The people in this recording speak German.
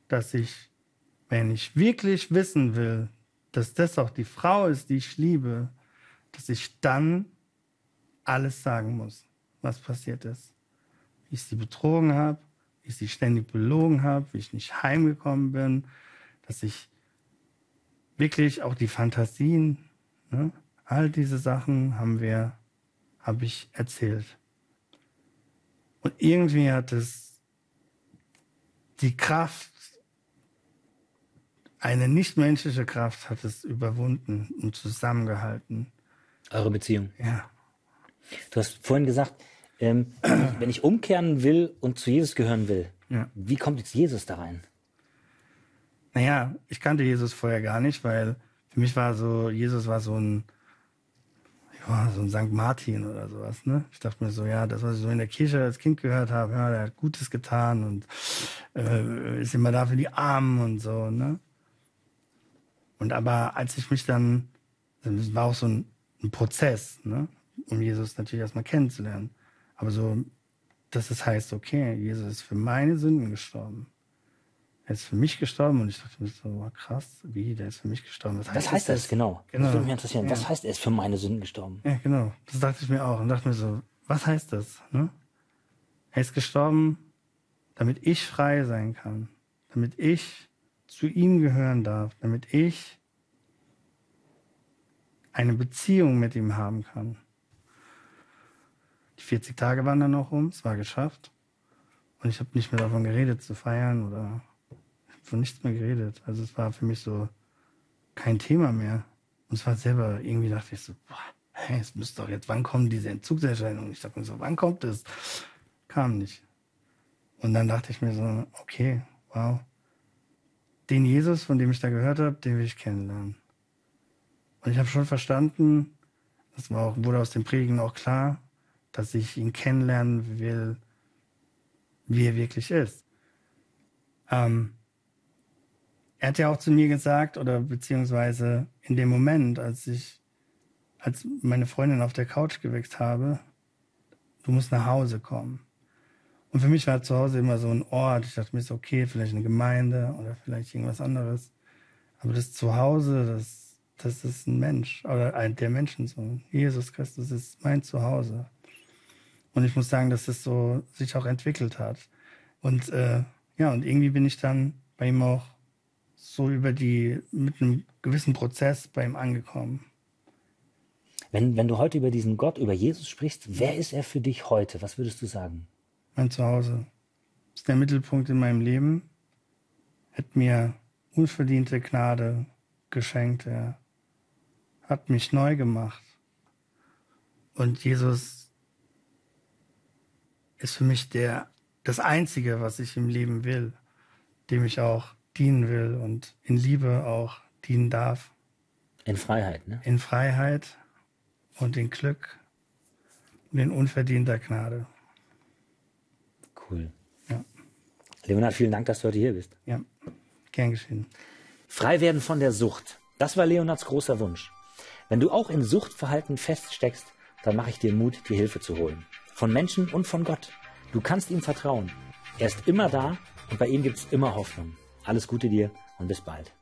dass ich, wenn ich wirklich wissen will, dass das auch die Frau ist, die ich liebe, dass ich dann alles sagen muss, was passiert ist. Wie ich sie betrogen habe, wie ich sie ständig belogen habe, wie ich nicht heimgekommen bin, dass ich wirklich auch die Fantasien, ne, all diese Sachen habe ich erzählt. Und irgendwie hat es die Kraft, eine nichtmenschliche Kraft hat es überwunden und zusammengehalten. Eure Beziehung? Ja. Du hast vorhin gesagt, wenn ich umkehren will und zu Jesus gehören will, Ja. Wie kommt jetzt Jesus da rein? Naja, ich kannte Jesus vorher gar nicht, weil für mich war so, Jesus war so ein St. Martin oder sowas, ne? Ich dachte mir so, ja, das, was ich so in der Kirche als Kind gehört habe, ja, der hat Gutes getan und ist immer da für die Armen und so, ne? Und aber als ich mich dann, das war auch so ein Prozess, ne? Um Jesus natürlich erstmal kennenzulernen. Aber so, dass es heißt, okay, Jesus ist für meine Sünden gestorben. Er ist für mich gestorben und ich dachte mir so, wow, krass, wie, der ist für mich gestorben. Was heißt das genau? Das würde mich interessieren. Ja. Was heißt, er ist für meine Sünden gestorben? Ja, genau. Das dachte ich mir auch und dachte mir so, was heißt das? Ne? Er ist gestorben, damit ich frei sein kann, damit ich zu ihm gehören darf, damit ich eine Beziehung mit ihm haben kann. Die 40 Tage waren dann noch es war geschafft. Und ich habe nicht mehr davon geredet, zu feiern oder von nichts mehr geredet. Also es war für mich so kein Thema mehr. Und es war selber, irgendwie dachte ich so, boah, hey, es müsste doch jetzt, wann kommen diese Entzugserscheinungen? Ich dachte mir so, wann kommt es? Kam nicht. Und dann dachte ich mir so, okay, wow. Den Jesus, von dem ich da gehört habe, den will ich kennenlernen. Und ich habe schon verstanden, das wurde aus den Predigen auch klar, dass ich ihn kennenlernen will, wie er wirklich ist. Er hat ja auch zu mir gesagt, oder beziehungsweise in dem Moment, als meine Freundin auf der Couch geweckt habe, du musst nach Hause kommen. Und für mich war zu Hause immer so ein Ort. Ich dachte mir so, okay, vielleicht eine Gemeinde oder vielleicht irgendwas anderes. Aber das Zuhause, das ist ein Mensch oder ein der Menschensohn. Jesus Christus ist mein Zuhause. Und ich muss sagen, dass es so sich auch entwickelt hat. Und und irgendwie bin ich dann bei ihm auch so mit einem gewissen Prozess bei ihm angekommen. Wenn du heute über diesen Gott, über Jesus sprichst, wer ist er für dich heute? Was würdest du sagen? Mein Zuhause ist der Mittelpunkt in meinem Leben. Hat mir unverdiente Gnade geschenkt. Er hat mich neu gemacht. Und Jesus ist für mich das Einzige, was ich im Leben will, dem ich auch dienen will und in Liebe auch dienen darf. In Freiheit, ne? In Freiheit und in Glück und in unverdienter Gnade. Cool. Ja. Leonhard, vielen Dank, dass du heute hier bist. Ja, gern geschehen. Frei werden von der Sucht. Das war Leonhards großer Wunsch. Wenn du auch in Suchtverhalten feststeckst, dann mache ich dir Mut, dir Hilfe zu holen. Von Menschen und von Gott. Du kannst ihm vertrauen. Er ist immer da und bei ihm gibt es immer Hoffnung. Alles Gute dir und bis bald.